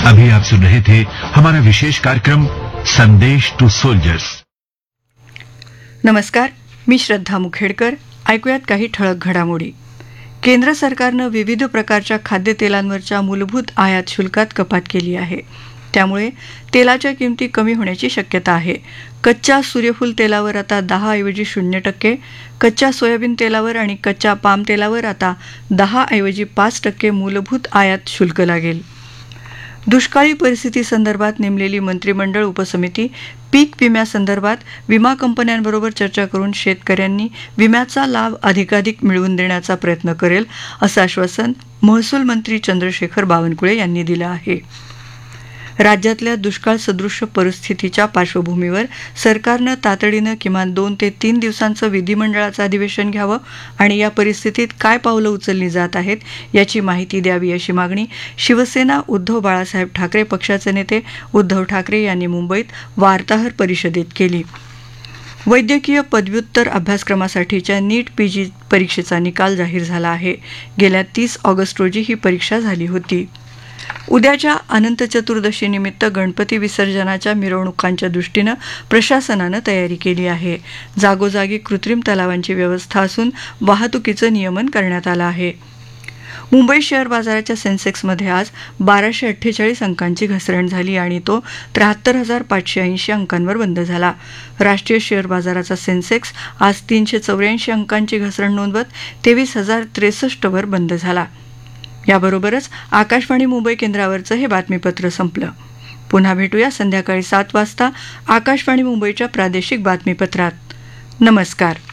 अभी आप सुन रहे थे हमारा विशेष कार्यक्रम संदेश टू सोल्जर्स। नमस्कार, मी श्रद्धा मुखेडकर. ऐकूयात काही ठळक घडामोडी. केंद्र सरकारनं विविध प्रकारच्या खाद्यतेलांवरच्या मूलभूत आयात शुल्कात कपात केली आहे. त्यामुळे तेलाच्या किमती कमी होण्याची शक्यता आहे. कच्च्या सूर्यफूल तेलावर आता 10 ऐवजी 0%, कच्च्या सोयाबीन तेलावर आणि कच्च्या पाम तेलावर आता 10 ऐवजी 5% मूलभूत आयात शुल्क लागेल. दुष्काळी परिस्थितीसंदर्भात नेमलेली मंत्रिमंडळ उपसमिती पीक विम्यासंदर्भात विमा कंपन्यांबरोबर चर्चा करून शेतकऱ्यांनी विम्याचा लाभ अधिकाधिक मिळवून देण्याचा प्रयत्न करेल, असं आश्वासन महसूल मंत्री चंद्रशेखर बावनकुळे यांनी दिलं आहे. राज्यातल्या दुष्काळ सदृश परिस्थितीच्या पार्श्वभूमीवर सरकारनं तातडीनं किमान 2 ते 3 दिवसांचं विधिमंडळाचं अधिवेशन घ्यावं आणि या परिस्थितीत काय पावलं उचलली जात आहेत याची माहिती द्यावी, अशी मागणी शिवसेना उद्धव बाळासाहेब ठाकरे पक्षाचे नेते उद्धव ठाकरे यांनी मुंबईत वार्ताहर परिषदेत केली. वैद्यकीय पदव्युत्तर अभ्यासक्रमासाठीच्या नीट पीजी परीक्षेचा निकाल जाहीर झाला आहे. गेल्या 30 ऑगस्ट रोजी ही परीक्षा झाली होती. उद्याच्या अनंत चतुर्दशीनिमित्त गणपती विसर्जनाच्या मिरवणुकांच्या दृष्टीनं प्रशासनानं तयारी केली आहे. जागोजागी कृत्रिम तलावांची व्यवस्था असून वाहतुकीचं नियमन करण्यात आलं आहे. मुंबई शेअर बाजाराच्या सेन्सेक्समध्ये आज 1248 अंकांची घसरण झाली आणि तो 73,580 अंकांवर बंद झाला. राष्ट्रीय शेअर बाजाराचा सेन्सेक्स आज 384 अंकांची घसरण नोंदवत 23,063 वर बंद झाला. याबरोबरच आकाशवाणी मुंबई केंद्रावरचं हे बातमीपत्र संपलं. पुन्हा भेटूया संध्याकाळी 7 वाजता आकाशवाणी मुंबईच्या प्रादेशिक बातमीपत्रात. नमस्कार.